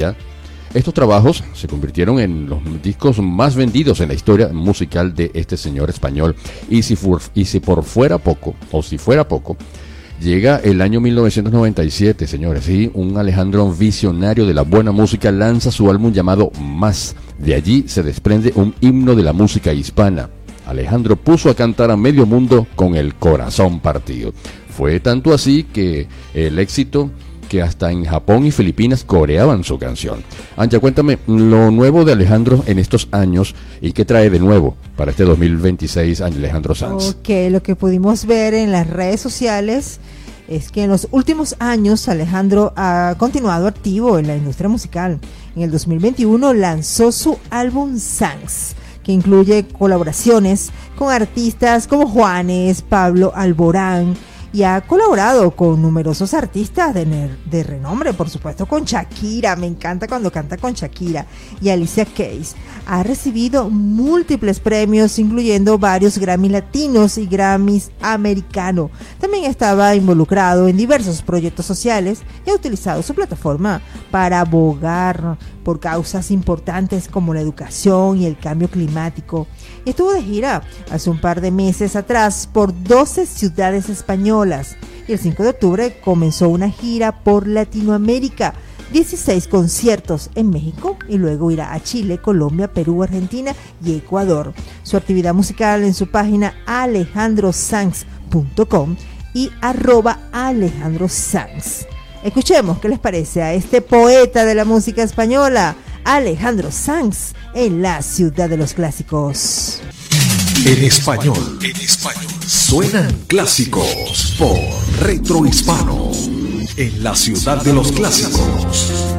gira, estos trabajos se convirtieron en los discos más vendidos en la historia musical de este señor español. Y si fuera poco, llega el año 1997, señores, y un Alejandro visionario de la buena música lanza su álbum llamado Más. De allí se desprende un himno de la música hispana. Alejandro puso a cantar a medio mundo con el corazón partido. Fue tanto así que el éxito que hasta en Japón y Filipinas coreaban su canción. Ancha, cuéntame lo nuevo de Alejandro en estos años y qué trae de nuevo para este 2026 Alejandro Sanz. Ok, lo que pudimos ver en las redes sociales es que en los últimos años Alejandro ha continuado activo en la industria musical. En el 2021 lanzó su álbum Sanz, que incluye colaboraciones con artistas como Juanes, Pablo Alborán, y ha colaborado con numerosos artistas de renombre, por supuesto con Shakira, me encanta cuando canta con Shakira, y Alicia Keys. Ha recibido múltiples premios, incluyendo varios Grammy latinos y Grammys americanos. También estaba involucrado en diversos proyectos sociales y ha utilizado su plataforma para abogar por causas importantes como la educación y el cambio climático. Estuvo de gira hace un par de meses atrás por 12 ciudades españolas y el 5 de octubre comenzó una gira por Latinoamérica, 16 conciertos en México y luego irá a Chile, Colombia, Perú, Argentina y Ecuador. Su actividad musical en su página alejandrosanz.com y @alejandrosanz. Escuchemos qué les parece a este poeta de la música española, Alejandro Sanz, en la ciudad de los clásicos. En español, suenan clásicos por Retro Hispano, en la ciudad de los clásicos.